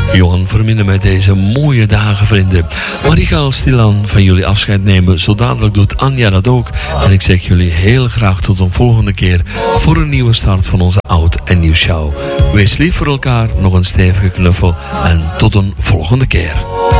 Johan Verminnen met deze mooie dagen, vrienden. Maar ik ga al stilaan van jullie afscheid nemen. Zo dadelijk doet Anja dat ook. En ik zeg jullie heel graag tot een volgende keer voor een nieuwe start van onze Oud en Nieuw Show. Wees lief voor elkaar, nog een stevige knuffel en tot een volgende keer.